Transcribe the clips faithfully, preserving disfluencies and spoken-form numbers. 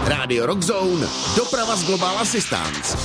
Radio Rock Zone, doprava z Global Assistance.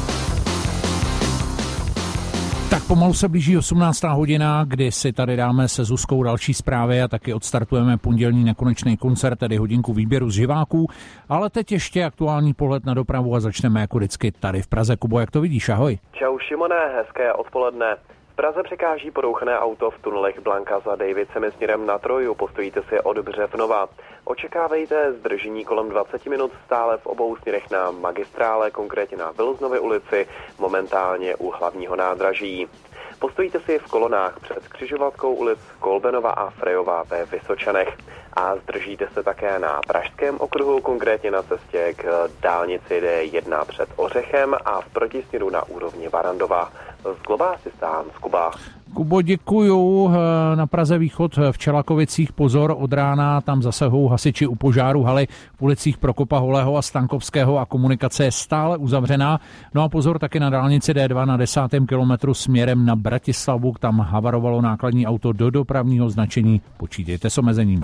Tak pomalu se blíží osmnáctá hodina, kdy si tady dáme se Zuzkou další zprávy a taky odstartujeme pondělní nekonečný koncert, tedy hodinku výběru z živáků. Ale teď ještě aktuální pohled na dopravu a začneme jako vždycky tady v Praze. Kubo, jak to vidíš? Ahoj. Čau Šimone, hezké odpoledne. V Praze překáží porouchané auto v tunelech Blanka za Dejvicemi směrem na Troju, postojíte si od Břevnova. Očekávejte zdržení kolem dvacet minut stále v obou směrech na magistrále, konkrétně na Vilznově ulici, momentálně u hlavního nádraží. Postojíte si v kolonách před křižovatkou ulic Kolbenova a Frejová ve Vysočanech. A zdržíte se také na Pražském okruhu, konkrétně na cestě k dálnici D jedna před Ořechem a v protisměru na úrovni Barandova. Z Global Assistance, Kuba. Kubo, děkuju. Na Praze východ v Čelakovicích pozor od rána, tam zasahují hasiči u požáru haly v ulicích Prokopa Holého a Stankovského a komunikace je stále uzavřená. No a pozor taky na dálnici D dva na desátém kilometru směrem na Bratislavu, tam havarovalo nákladní auto do dopravního značení. Počítejte s omezením.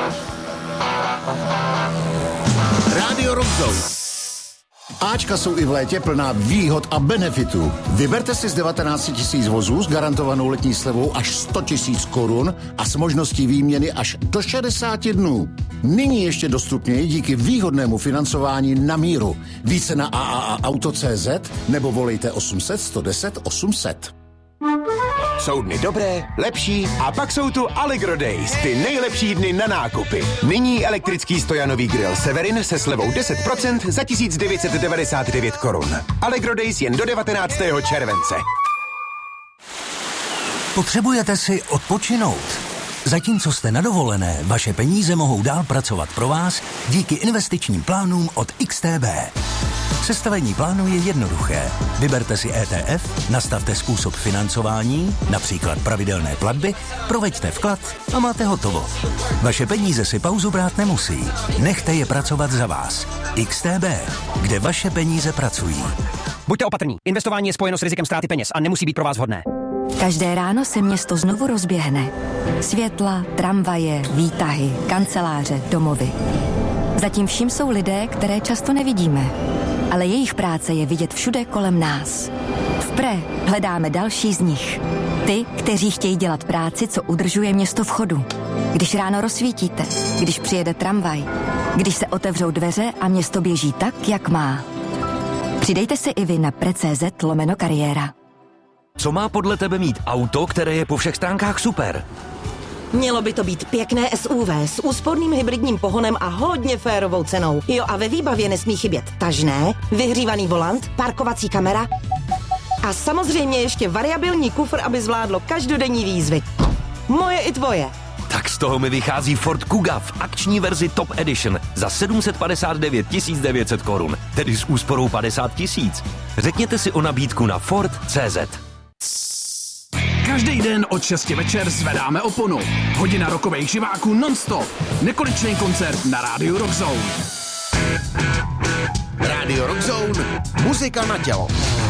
Radio Rock Zone. Ačka jsou i v létě plná výhod a benefitů. Vyberte si z devatenáct tisíc vozů s garantovanou letní slevou až sto tisíc korun a s možností výměny až do šedesáti dnů. Nyní ještě dostupněji díky výhodnému financování na míru. Více na a a a auto tečka cé zet nebo volejte osm set sto deset osm set. Jsou dny dobré, lepší a pak jsou tu Allegro Days, ty nejlepší dny na nákupy. Nyní elektrický stojanový grill Severin se slevou deset procent za tisíc devět set devadesát devět korun. Allegro Days jen do devatenáctého července. Potřebujete si odpočinout? Zatímco jste na dovolené, vaše peníze mohou dál pracovat pro vás díky investičním plánům od X T B. Sestavení plánu je jednoduché. Vyberte si E T F, nastavte způsob financování, například pravidelné platby, proveďte vklad a máte hotovo. Vaše peníze si pauzu brát nemusí. Nechte je pracovat za vás. X T B, kde vaše peníze pracují. Buďte opatrní. Investování je spojeno s rizikem ztráty peněz a nemusí být pro vás vhodné. Každé ráno se město znovu rozběhne. Světla, tramvaje, výtahy, kanceláře, domovy. Zatím vším jsou lidé, které často nevidíme. Ale jejich práce je vidět všude kolem nás. V P R E hledáme další z nich. Ty, kteří chtějí dělat práci, co udržuje město v chodu. Když ráno rozsvítíte, když přijede tramvaj, když se otevřou dveře a město běží tak, jak má. Přidejte se i vy na pre tečka cé zet lomeno kariéra. Co má podle tebe mít auto, které je po všech stránkách super? Mělo by to být pěkné S U V s úsporným hybridním pohonem a hodně férovou cenou. Jo, a ve výbavě nesmí chybět tažné, vyhřívaný volant, parkovací kamera a samozřejmě ještě variabilní kufr, aby zvládlo každodenní výzvy. Moje i tvoje. Tak z toho mi vychází Ford Kuga v akční verzi Top Edition za sedm set padesát devět tisíc devět set korun, tedy s úsporou padesát tisíc. Řekněte si o nabídku na Ford tečka cé zet. Každý den od šesti večer zvedáme oponu. Hodina rokových živáků non-stop. Nekonečný koncert na rádiu Rock Zone. Radio Rock Zone. Muzika na tělo.